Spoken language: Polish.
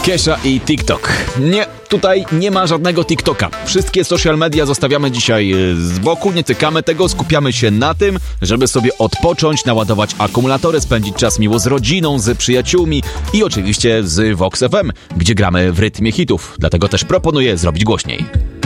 Kesha i TikTok. Nie, tutaj nie ma żadnego TikToka. Wszystkie social media zostawiamy dzisiaj z boku, nie tykamy tego, skupiamy się na tym, żeby sobie odpocząć, naładować akumulatory, spędzić czas miło z rodziną, z przyjaciółmi i oczywiście z Vox FM, gdzie gramy w rytmie hitów. Dlatego też proponuję zrobić głośniej.